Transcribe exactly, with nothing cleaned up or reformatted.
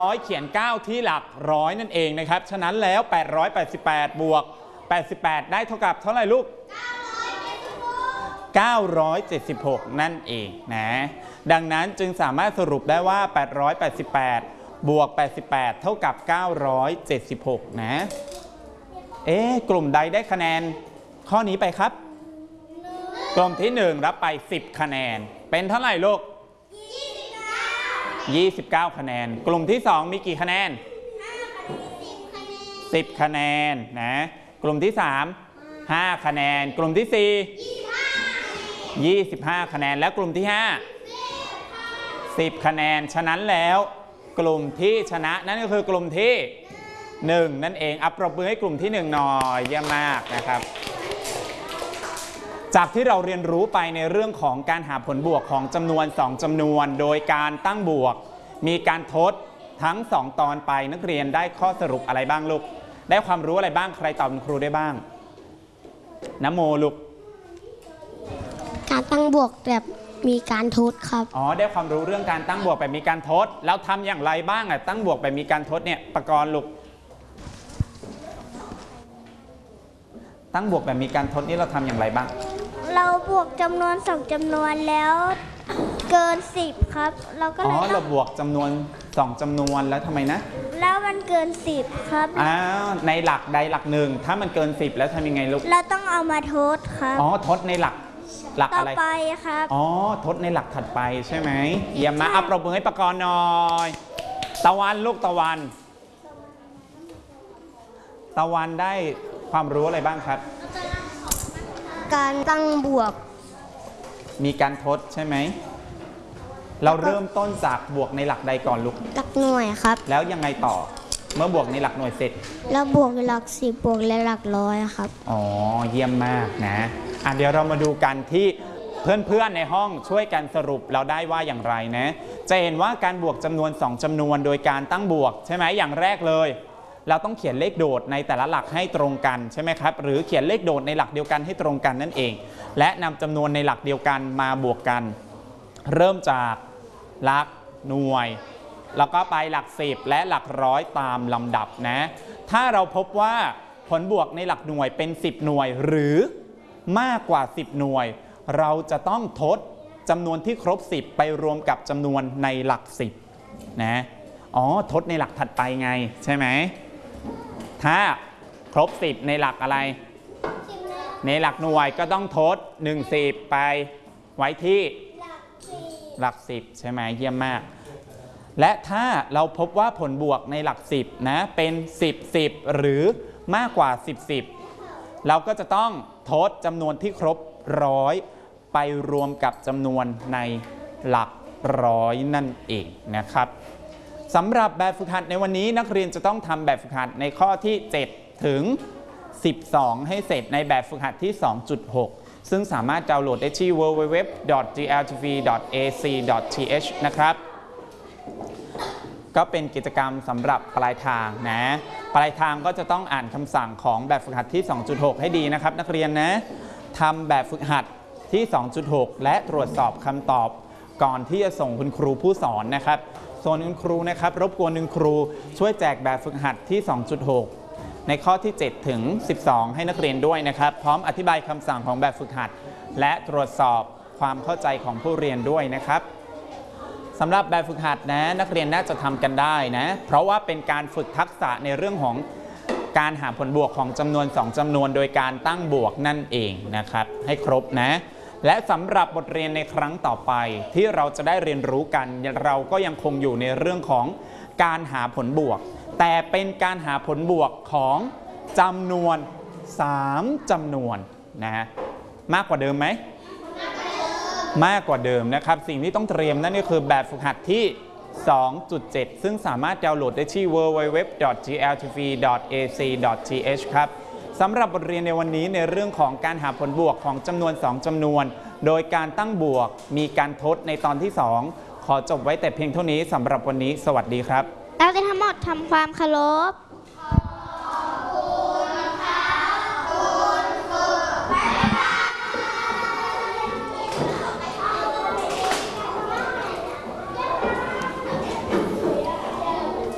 ร้อยเขียนเก้าที่หลักร้อยนั่นเองนะครับฉะนั้นแล้วแปดร้อยแปดสิบแปดบวกแปดสิบแปดได้เท่ากับเท่าไหร่ลูกเก้าร้อยเจ็ดสิบหกนั่นเองนะดังนั้นจึงสามารถสรุปได้ว่าแปดร้อยแปดสิบแปดบวกแปดสิบแปดเท่ากับเก้าร้อยเจ็ดสิบหกนะเอ๊ะกลุ่มใดได้คะแนนข้อนี้ไปครับกลุ่มที่หนึ่งรับไปสิบคะแนนเป็นเท่าไหร่ลูกยี่สิบเก้าคะแนนกลุ่มที่สองมีกี่คะแนนสิบคะแนนนะกลุ่มที่สาม ห้าคะแนนกลุ่มที่สี่ ยี่สิบห้าคะแนนและกลุ่มที่ห้า สิบคะแนนฉะนั้นแล้วกลุ่มที่ชนะนั่นก็คือกลุ่มที่หนึ่งนั่นเองอัปรบมือให้กลุ่มที่หนึ่งหน่อยเยี่ยมมากนะครับจากที่เราเรียนรู้ไปในเรื่องของการหาผลบวกของจำนวนสองจำนวนโดยการตั้งบวกมีการทดทั้งสองตอนไปนักเรียนได้ข้อสรุปอะไรบ้างลูกได้ความรู้อะไรบ้างใครตอบคุณครูได้บ้างนโมลูกการตั้งบวกแบบมีการทดครับอ๋อได้ความรู้เรื่องการตั้งบวกแบบมีการทดแล้วทำอย่างไรบ้างอ่ะตั้งบวกแบบมีการทดเนี่ยประกรณ์ลูกตั้งบวกแบบมีการทดนี่เราทำอย่างไรบ้างเราบวกจำนวนสองจำนวนแล้วเกินสิบครับเราก็เลยอ๋อเราบวกจำนวนสองจำนวนแล้วทำไมนะแล้วมันเกินสิบครับอ้าวในหลักใดหลักหนึ่งถ้ามันเกินสิบแล้วทำยังไงลูกเราต้องเอามาทดครับอ๋อทดในหลักหลักอะไรต่อไปครับอ๋อทดในหลักถัดไปใช่ไหมเยี่ยมมากอัปรบมือให้ประกรณ์หน่อยตะวันลูกตะวันตะวันได้ความรู้อะไรบ้างครับการตั้งบวกมีการทดใช่ไหมเราเริ่มต้นจากบวกในหลักใดก่อนลูกหลักหน่วยครับแล้วยังไงต่อเมื่อบวกในหลักหน่วยเสร็จแล้วบวกในหลักสิบบวกในหลักร้อยครับอ๋อเยี่ยมมากนะอ่ะเดี๋ยวเรามาดูกันที่เพื่อนๆในห้องช่วยกันสรุปเราได้ว่าอย่างไรนะจะเห็นว่าการบวกจำนวนสองจำนวนโดยการตั้งบวกใช่ไหมอย่างแรกเลยเราต้องเขียนเลขโดดในแต่ละหลักให้ตรงกันใช่ไหมครับหรือเขียนเลขโดดในหลักเดียวกันให้ตรงกันนั่นเองและนำจำนวนในหลักเดียวกันมาบวกกันเริ่มจากหลักหน่วยแล้วก็ไปหลักสิบและหลักร้อยตามลำดับนะถ้าเราพบว่าผลบวกในหลักหน่วยเป็นสิบหน่วยหรือมากกว่าสิบหน่วยเราจะต้องทดจำนวนที่ครบสิบไปรวมกับจำนวนในหลักสิบนะอ๋อทดในหลักถัดไปไงใช่ไหมถ้าครบสิบในหลักอะไรในหลักหน่วยก็ต้องทดหนึ่งสิบไปไว้ที่หลักสิบใช่ไหมเยี่ยมมากและถ้าเราพบว่าผลบวกในหลักสิบนะเป็นสิบ สิบหรือมากกว่าสิบ สิบเราก็จะต้องทดจำนวนที่ครบร้อยไปรวมกับจำนวนในหลักร้อยนั่นเองนะครับสำหรับแบบฝึกหัดในวันนี้นักเรียนจะต้องทำแบบฝึกหัดในข้อที่เจ็ดถึงสิบสองให้เสร็จในแบบฝึกหัดที่ สองจุดหก ซึ่งสามารถดาวน์โหลดได้ที่ ดับเบิลยู ดับเบิลยู ดับเบิลยู ดอท จี แอล ที วี ดอท เอ ซี ดอท ที เอช นะครับก็เป็นกิจกรรมสำหรับปลายทางนะปลายทางก็จะต้องอ่านคำสั่งของแบบฝึกหัดที่ สองจุดหก ให้ดีนะครับนักเรียนนะทำแบบฝึกหัดที่ สองจุดหก และตรวจสอบคำตอบก่อนที่จะส่งคุณครูผู้สอนนะครับส่วนคุณครูนะครับรบกวนคุณครูช่วยแจกแบบฝึกหัดที่ สองจุดหก ในข้อที่เจ็ดถึงสิบสองให้นักเรียนด้วยนะครับพร้อมอธิบายคำสั่งของแบบฝึกหัดและตรวจสอบความเข้าใจของผู้เรียนด้วยนะครับสำหรับแบบฝึกหัดนะนักเรียนน่าจะทำกันได้นะเพราะว่าเป็นการฝึกทักษะในเรื่องของการหาผลบวกของจำนวนสองจำนวนโดยการตั้งบวกนั่นเองนะครับให้ครบนะและสำหรับบทเรียนในครั้งต่อไปที่เราจะได้เรียนรู้กันเราก็ยังคงอยู่ในเรื่องของการหาผลบวกแต่เป็นการหาผลบวกของจำนวนสามจำนวนนะฮะมากกว่าเดิมไหมมากกว่าเดิมนะครับสิ่งที่ต้องเตรียมนั่นก็คือแบบฝึกหัดที่ สองจุดเจ็ด ซึ่งสามารถดาวน์โหลดได้ที่ ดับเบิลยู ดับเบิลยู ดับเบิลยู ดอท จี แอล ที วี ดอท เอ ซี ดอท ที เอช ครับสำหรับบทเรียนในวันนี้ในเรื่องของการหาผลบวกของจำนวนสองจำนวนโดยการตั้งบวกมีการทดในตอนที่สองขอจบไว้แต่เพียงเท่านี้สำหรับวันนี้สวัสดีครับนักเรียนทั้งหมดทำความเคารพ